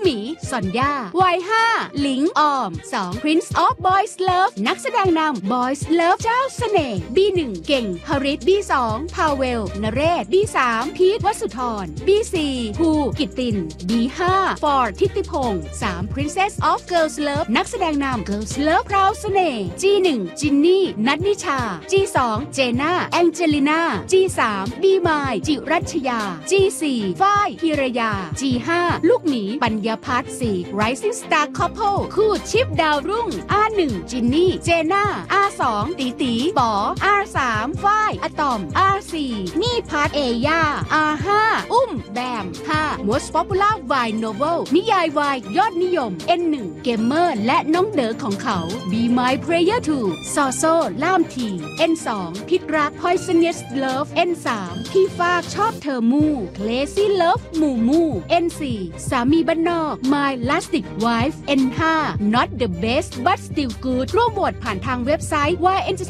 หมีซอนยาวัย5หลิงออม2 Prince of Boys Love นักแสดงนำ Boys Love เจ้าเสน่ห์ B1 เก่งฮริต B2 พาวเวลนเรศ B3 พีทวสุธร B4 ภูกิตติน B5 ฟอร์ดทิติพงศ์3 Princess of Girls Love นักแสดงนำ Girls Love พราวเสน่ห์ G1 จินนี่นัทนิชา G2 เจน่าแองเจลิน่า G3 บีมายจิรัชยา G4 ฝ้ายพิรยา G5 ลูกหมีปัญญาพัฒน์4 Rising Star Couple คู่ชิปดาวรุ่ง R1 จินนี่เจน่า R2 ตีตีป๋อ R3 ฝ้ายอะตอม R4 นี่พัฒน์เอย่า R5 อุ้มแบม5 Most Popular Vine Novel นิยายวายยอดนิยม N1 เกมเมอร์และน้องเด๋อของเขา Be My Prayer 2 ซอโซล่ามที N2 พิษรัก Poisonous Love N3 พี่ฟากชอบเธอมู่ Crazy Love หมู่มู่ N4 สามีบ้านนอก My Lastic Wife N5 Not the best but still good ร่วมโหวตผ่านทางเว็บไซต์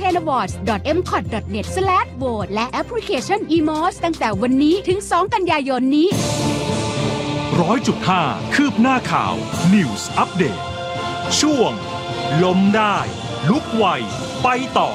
www.entertainawards.mcot.net/vote และแอปพลิเคชัน eMOS ตั้งแต่วันนี้ถึง 2 กันยายนนี้ 100.5 คืบหน้าข่าว News Update ช่วงล้มได้ลุกไวไปต่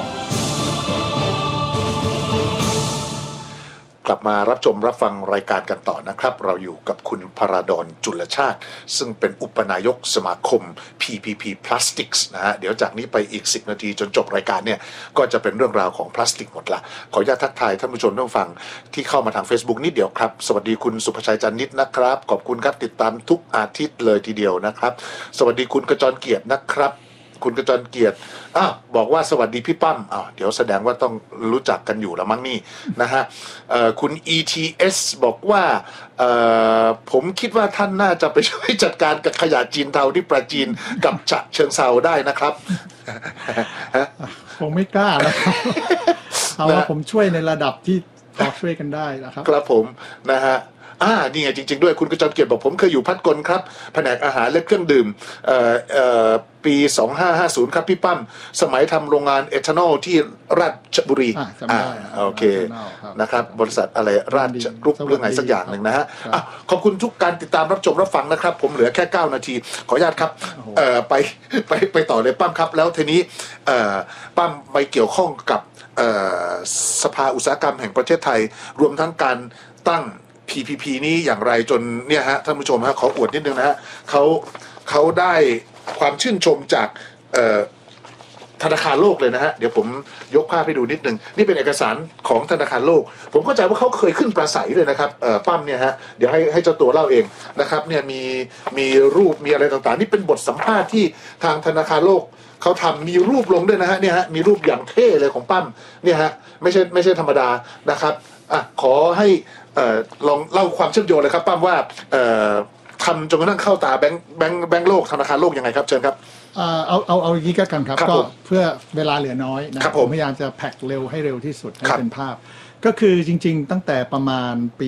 อกลับมารับชมรับฟังรายการกันต่อนะครับเราอยู่กับคุณพราดอนจุลชาติซึ่งเป็นอุปนายกสมาคม PPP Plastics นะฮะเดี๋ยวจากนี้ไปอีก10นาทีจนจบรายการเนี่ยก็จะเป็นเรื่องราวของพลาสติกหมดละขออนุญาตทักทายท่านผู้ชมท่านฟังที่เข้ามาทาง Facebook นิดเดียวครับสวัสดีคุณสุภชัยจันนิตนะครับขอบคุณครับติดตามทุกอาทิตย์เลยทีเดียวนะครับสวัสดีคุณกระจรเกียรตินะครับคุณกระจรเกียรติบอกว่าสวัสดีพี่ปั้มเดี๋ยวแสดงว่าต้องรู้จักกันอยู่แล้วมั้งนี่นะฮะคุณ ETS บอกว่าผมคิดว่าท่านน่าจะไปช่วยจัดการกับขยะจีนเทาที่ปราจีนกับฉะเชิงเทราได้นะครับผมไม่กล้าแล้วเอาว่าผมช่วยในระดับที่พอช่วยกันได้นะครับครับผมนะฮะนี่ไงจริงๆด้วยคุณกระจรเกียรติบอกผมเคยอยู่พัดกลครับแผนกอาหารและเครื่องดื่มปี2550ครับพี่ปั้มสมัยทำโรงงานเอทานอลที่ราชบุรีโอเคนะครับบริษัทอะไรราชกรุ๊ปเรื่องไหนสักอย่างหนึ่งนะฮะขอบคุณทุกการติดตามรับชมรับฟังนะครับผมเหลือแค่9นาทีขออนุญาตครับไปต่อเลยปั้มครับแล้วทีนี้ปั้มไปเกี่ยวข้องกับสภาอุตสาหกรรมแห่งประเทศไทยรวมทั้งการตั้งPPP นี้อย่างไรจนเนี่ยฮะท่านผู้ชมฮะขออวดนิดนึงนะฮะเขาได้ความชื่นชมจากธนาคารโลกเลยนะฮะเดี๋ยวผมยกภาพให้ดูนิดนึงนี่เป็นเอกสารของธนาคารโลกผมเข้าใจว่าเขาเคยขึ้นปราศัยเลยนะครับปั้มเนี่ยฮะเดี๋ยวให้เจ้าตัวเล่าเองนะครับเนี่ยมีรูปมีอะไรต่างๆนี่เป็นบทสัมภาษณ์ที่ทางธนาคารโลกเขาทำมีรูปลงด้วยนะฮะเนี่ยฮะมีรูปอย่างเท่เลยของปั้มเนี่ยฮะไม่ใช่ธรรมดานะครับขอให้ลองเล่าความเชื่อมโยงเลยครับปั้มว่าทำจนกระทั่งเข้าตาแบงก์โลกธนาคารโลกยังไงครับเชิญครับเอาอย่างนี้กันครับก็เพื่อเวลาเหลือน้อยนะผมพยายามจะแพ็กเร็วให้เร็วที่สุดให้เป็นภาพก็คือจริงๆตั้งแต่ประมาณปี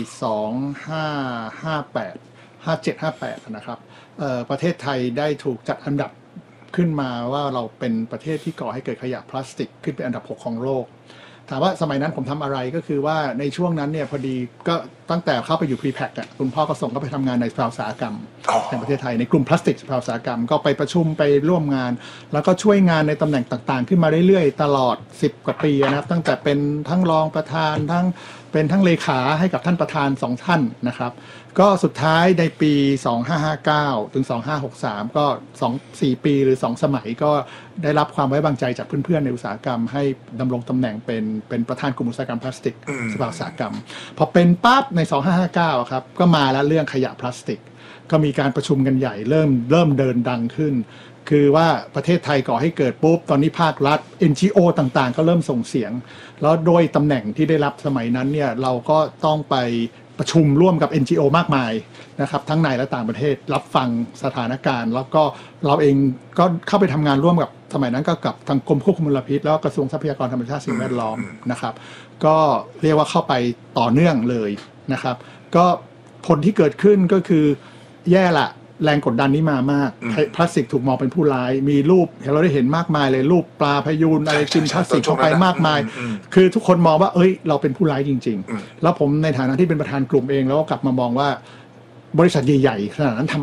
2558นะครับประเทศไทยได้ถูกจัดอันดับขึ้นมาว่าเราเป็นประเทศที่ก่อให้เกิดขยะพลาสติกขึ้นเป็นอันดับ6ของโลกถามว่าสมัยนั้นผมทำอะไรก็คือว่าในช่วงนั้นเนี่ยพอดีก็ตั้งแต่เข้าไปอยู่ Pre-Pack คุณพ่อก็ส่งก็ไปทำงานในสภาอุตสาหกรรมแห่งประเทศไทยในกลุ่มพลาสติกสภาอุตสาหกรรมก็ไปประชุมไปร่วมงานแล้วก็ช่วยงานในตำแหน่งต่างๆขึ้นมาเรื่อยๆตลอด10กว่าปีนะครับตั้งแต่เป็นทั้งรองประธานเป็นทั้งเลขาให้กับท่านประธาน2ท่านนะครับก็สุดท้ายในปี2559ถึง2563ก็4ปีหรือ2สมัยก็ได้รับความไว้วางใจจากเพื่อนๆในอุตสาหกรรมให้ดำรงตำแหน่งเป็นประธานกลุ่มอุตสาหกรรมพลาสติกสภาอุตสาหกรรมพอเป็นปั๊บใน2559ครับก็มาแล้วเรื่องขยะพลาสติกก็มีการประชุมกันใหญ่เริ่มเดินดังขึ้นคือว่าประเทศไทยก่อให้เกิดปุ๊บตอนนี้ภาครัฐ NGO ต่างๆก็เริ่มส่งเสียงแล้วโดยตำแหน่งที่ได้รับสมัยนั้นเนี่ยเราก็ต้องไปประชุมร่วมกับ NGO มากมายนะครับทั้งในและต่างประเทศรับฟังสถานการณ์แล้วก็เราเองก็เข้าไปทำงานร่วมกับสมัยนั้นก็กับทางกรมควบคุมมลพิษแล้วก็กระทรวงทรัพยากรธรรมชาติสิ่งแวดล้อมนะครับก็เรียกว่าเข้าไปต่อเนื่องเลยนะครับก็ผลที่เกิดขึ้นก็คือแย่ละแรงกดดันนี้มามากพลาสติกถูกมองเป็นผู้ร้ายมีรูปเราได้เห็นมากมายเลยรูปปลาพยูนอะไรกินพลาสติกเข้าไปมากมายคือทุกคนมองว่าเราเป็นผู้ร้ายจริงๆแล้วผมในฐานะที่เป็นประธานกลุ่มเองแล้วก็กลับมามองว่าบริษัทใหญ่ๆขนาดนั้นทำ